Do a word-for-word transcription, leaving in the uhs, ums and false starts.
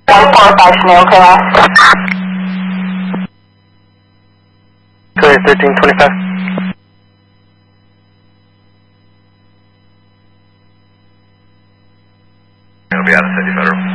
one four five Chanel, K S. Clear thirteen twenty-five. I'll be out of City Federal.